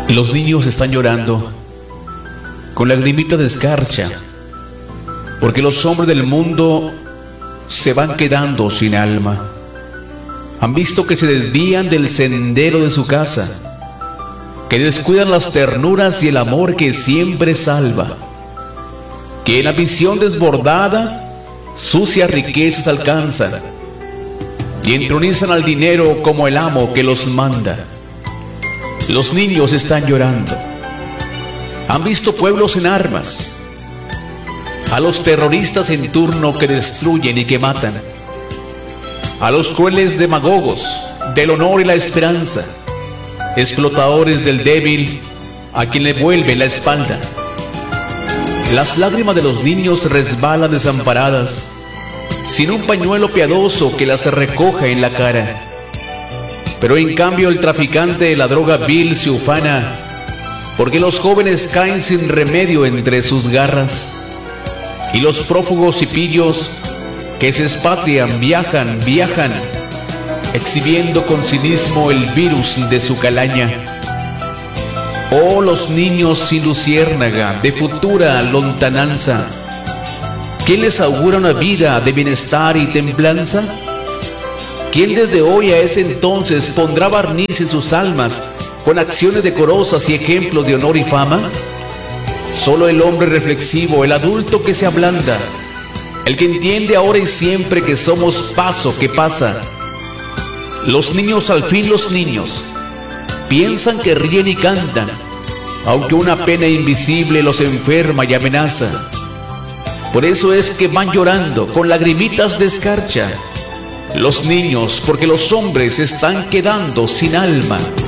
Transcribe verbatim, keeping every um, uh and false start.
Los niños están llorando con lagrimita de escarcha, porque los hombres del mundo se van quedando sin alma. Han visto que se desvían del sendero de su casa, que descuidan las ternuras y el amor que siempre salva, que en la visión desbordada sucias riquezas alcanzan y entronizan al dinero como el amo que los manda. Los niños están llorando. Han visto pueblos en armas, a los terroristas en turno que destruyen y que matan, a los crueles demagogos del honor y la esperanza, explotadores del débil a quien le vuelven la espalda. Las lágrimas de los niños resbalan desamparadas, sin un pañuelo piadoso que las recoja en la cara. Pero en cambio el traficante de la droga vil se ufana, porque los jóvenes caen sin remedio entre sus garras, y los prófugos y pillos que se expatrian viajan, viajan, exhibiendo con cinismo el virus de su calaña. Oh, los niños sin luciérnaga de futura lontananza, ¿quién les augura una vida de bienestar y templanza? ¿Quién desde hoy a ese entonces pondrá barniz en sus almas con acciones decorosas y ejemplos de honor y fama? Solo el hombre reflexivo, el adulto que se ablanda, el que entiende ahora y siempre que somos paso que pasa. Los niños, al fin los niños, piensan que ríen y cantan, aunque una pena invisible los enferma y amenaza. Por eso es que van llorando con lagrimitas de escarcha los niños, porque los hombres están quedando sin alma.